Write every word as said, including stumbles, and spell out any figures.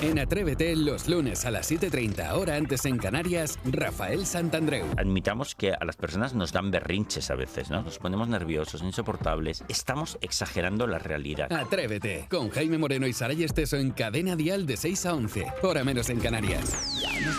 En Atrévete, los lunes a las siete y treinta, hora antes en Canarias, Rafael Santandreu. Admitamos que a las personas nos dan berrinches a veces, ¿no? Nos ponemos nerviosos, insoportables. Estamos exagerando la realidad. Atrévete, con Jaime Moreno y Saray Esteso en Cadena Dial de seis a once, hora menos en Canarias.